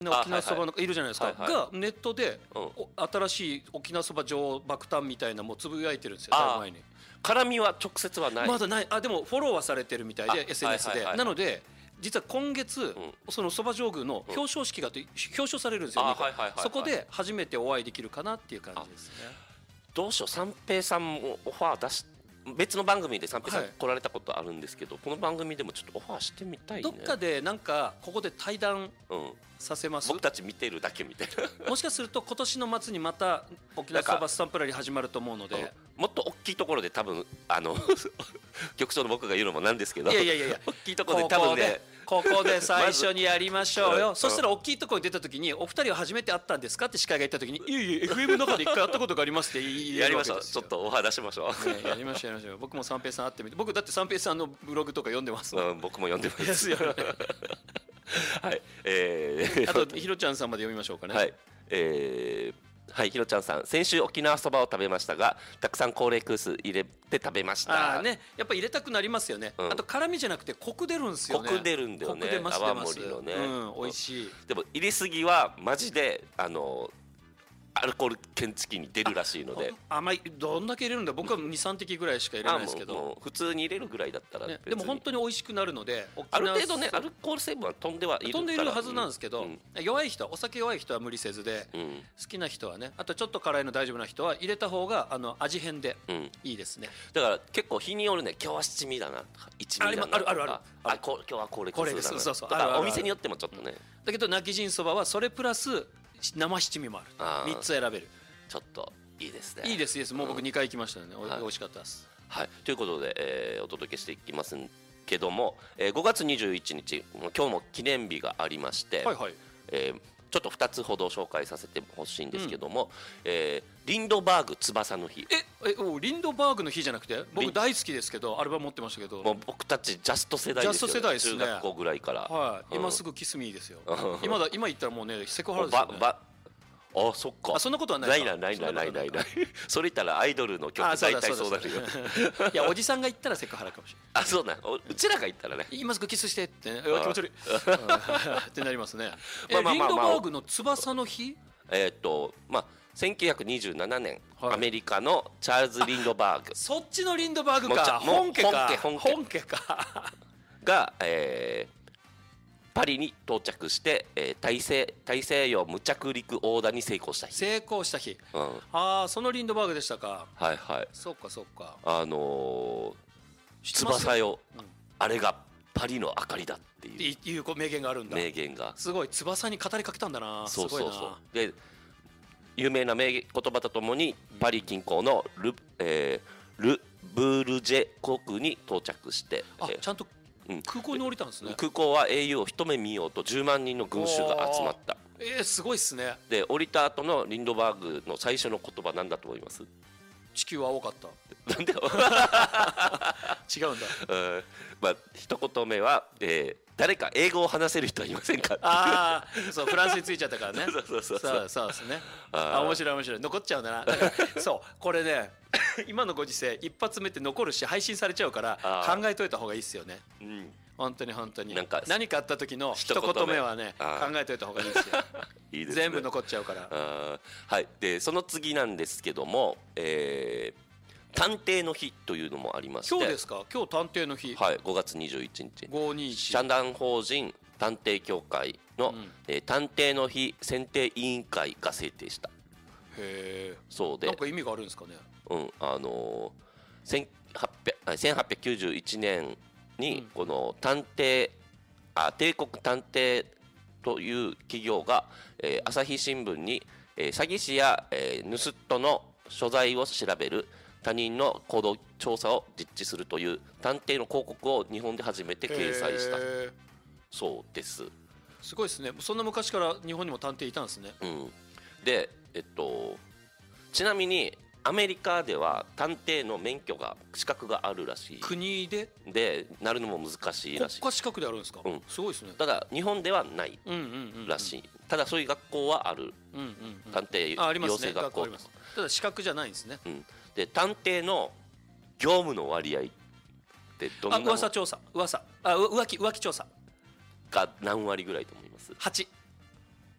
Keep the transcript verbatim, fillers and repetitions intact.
沖縄そばのいるじゃないですか、 はいはい、 がネットで、うん、新しい沖縄そば上爆誕みたいなもうつぶやいてるんですよ。だいぶ前に絡みは直接はない、 まだない。あでもフォローはされてるみたいで エスエヌエス で、はいはいはい、なので実は今月、うん、そのそば上宮の表彰式があって表彰されるんですよ、はいはいはいはい、そこで初めてお会いできるかなっていう感じですね。 どうしよう、三平さんもオファー出し別の番組で三平さん来られたことあるんですけど、はい、この番組でもちょっとオファーしてみたいね。 どっかでなんかここで対談させます、 うん、僕たち見てるだけみたいなもしかすると今年の末にまた沖縄そばスタンプラリー始まると思うので、 うん、もっと大きいところで多分あの局長の僕が言うのもなんですけど、 いやいやいやいや大きいところで多分ねここで最初にやりましょうよ、ま、そしたら大きいところに出た時にお二人は初めて会ったんですかって司会が言った時にいやいや エフエム の中で一回会ったことがありますって言やりましょう。ちょっとお話しましょう、 ね、やりましょうやりましょう。僕も三平さん会ってみて、僕だって三平さんのブログとか読んでますもん、 うん、僕も読んでますよはい、えー、 あとひろちゃんさんまで読みましょうかね。 はい、えーはい、ひろちゃんさん、先週沖縄そばを食べましたがたくさん高齢クース入れて食べました。 あ、ね、やっぱ入れたくなりますよね、うん、あと辛みじゃなくてコク出るんですよね。 コク出るんだよね、 コク出ます出ます、 泡盛のね、 うん、美味しい。 でも入れすぎはマジであのアルコール検知器に出るらしいので、 甘いどんだけ入れるんだ。僕はに、さん滴ぐらいしか入れないですけど、 もうもう普通に入れるぐらいだったら、ね、 でも本当に美味しくなるのである程度ねアルコール成分は飛んではいるから飛んでいるはずなんですけど、うん、弱い人はお酒弱い人は無理せずで、 うん、 好きな人はね、あとちょっと辛いの大丈夫な人は入れた方があの味変でいいですね、 うん、だから結構日によるね、今日は七味だなとか一味だなとか、 あるあるあるあこ今日はこれこれだなとか、 お店によってもちょっとね、 うん、だけど泣き人そばはそれプラス生七味もある、あみっつ選べる。 ちょっといいですね。 いいですいいです。もう僕にかい行きましたね、うん、はい、美味しかったです。 はい、ということで、えー、お届けしていきますけども、えー、ごがつにじゅういちにち今日も記念日がありまして、はいはい、えー、ちょっとふたつほど紹介させてほしいんですけども、うん、えー、リンドバーグ翼の日。 ええおリンドバーグの日じゃなくて、僕大好きですけどアルバム持ってましたけど、 もう僕たちジャスト世代ですよね。 ジャスト世代ですね。 中学校ぐらいから、 はい、うん、今すぐキスミーですよ今だ今言ったらもうねセクハラですよね。 ばばあ、そっか。 あ、そんなことはないか。 ないなないなないないない。それ言ったらアイドルの曲大体そうなるよ。 いやおじさんが言ったらセクハラかもしれない。 あ、そうな。うちらが言ったらね。 今すぐキスしてってね、気持ち悪いってなりますね。リンドバーグの翼の日？ えっとまあせんきゅうひゃくにじゅうななねん、はい、アメリカのチャールズ・リンドバーグ。 そっちのリンドバーグか。本家か。 本家本家か。 が、えーパリに到着して、えー、大西大西洋無着陸横断に成功した日。 成功した日、 うん、 ああそのリンドバーグでしたか。 はいはい。 そうかそうか。 あのー、翼よ、うん、あれがパリの明かりだっていういう名言があるんだ。 名言がすごい。翼に語りかけたんだな。 そうそうそう。で有名な名言葉とともにパリ近郊のル、えー、ルブールジェ航空に到着して、 あ、えー、ちゃんと空港に降りたんですね。 空港は エーユー を一目見ようとじゅうまんにんの群衆が集まった。 えー、すごいっすね。 で降りた後のリンドバーグの最初の言葉何だと思います？ 地球は青かった。 なんで違うんだ。 うん、まあ一言目は、えー、誰か英語を話せる人はいませんか？ ああ、そうフランスに着いちゃったからね。 そうそうそうそうそうですね。あ、面白い面白い。残っちゃうんだな。だからそうこれね今のご時世一発目って残るし配信されちゃうから考えといた方がいいっすよね。うん。本当に本当に。なんか何かあった時の一言目はね考えといた方がいいですよ。いいですね。全部残っちゃうから。 あ、はい。でその次なんですけども、えー、探偵の日というのもありまして。 今日ですか？今日探偵の日。 はい。ごがつにじゅういちにち。 ごにいち。 社団法人探偵協会の、うん、えー、探偵の日選定委員会が制定した。 へえ。 そうで。 なんか意味があるんですかね。 うん、あのー、せんはっぴゃくきゅうじゅういちねんにこの探偵、うん、あ帝国探偵という企業が、えー、朝日新聞に、えー、詐欺師や、えー、盗人の所在を調べる他人の行動調査を実地するという探偵の広告を日本で初めて掲載したそうです。 すごいですね。そんな昔から日本にも探偵いたんですね。 うん、で、えっと、ちなみにアメリカでは探偵の免許が資格があるらしい。 国ででなるのも難しいらしい。 国家資格であるんですか？うん、すごいですね。 ただ日本ではないらしい。ただそういう学校はある。 うんうんうん、 探偵養成学校。 ただ資格じゃないんですね。 うん、で探偵の業務の割合ってどんなの？ あ、噂調査、噂、あ、浮気浮気調査が何割ぐらいと思います？ はち。